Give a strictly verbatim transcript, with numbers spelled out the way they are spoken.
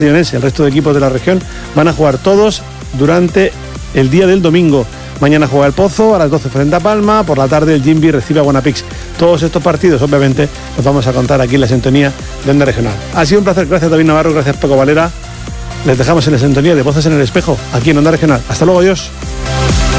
El resto de equipos de la región van a jugar todos durante el día del domingo. Mañana juega el Pozo a las doce frente a Palma, por la tarde el Jimby recibe a Guanapix. Todos estos partidos, obviamente, los vamos a contar aquí en la sintonía de Onda Regional. Ha sido un placer, gracias David Navarro, gracias Paco Valera. Les dejamos en la sintonía de Voces en el Espejo, aquí en Onda Regional. Hasta luego, adiós.